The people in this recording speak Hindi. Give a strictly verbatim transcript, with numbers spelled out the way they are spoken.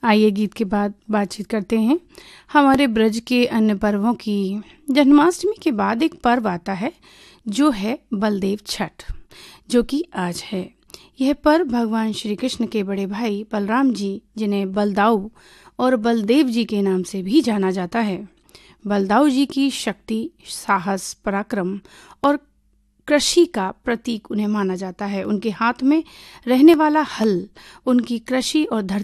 आइए गीत के बाद बातचीत करते हैं हमारे ब्रज के अन्य पर्वों की। जन्माष्टमी के बाद एक पर्व आता है जो है बलदेव छठ, जो कि आज है। यह पर्व भगवान श्री कृष्ण के बड़े भाई बलराम जी, जिन्हें बलदाऊ और बलदेव जी के नाम से भी जाना जाता है, बलदाऊ जी की शक्ति, साहस, पराक्रम और कृषि का प्रतीक उन्हें माना जाता है। उनके हाथ में रहने वाला हल उनकी कृषि और धरती